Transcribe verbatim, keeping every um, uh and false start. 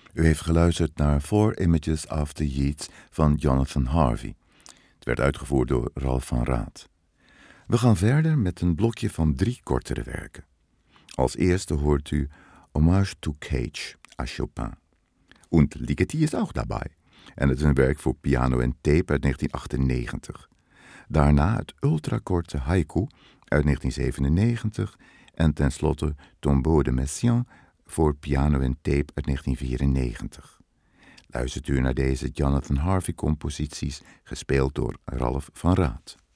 U heeft geluisterd naar Four Images After Yeats van Jonathan Harvey. Het werd uitgevoerd door Ralph van Raat. We gaan verder met een blokje van drie kortere werken. Als eerste hoort u Hommage to Cage à Chopin. Und Ligeti is ook daarbij. En het is een werk voor piano en tape uit negentien achtennegentig. Daarna het ultrakorte Haiku uit negentien zevenennegentig en tenslotte Tombeau de Messiaen voor piano en tape uit negentien vierennegentig. Luistert u naar deze Jonathan Harvey composities, gespeeld door Ralph van Raat.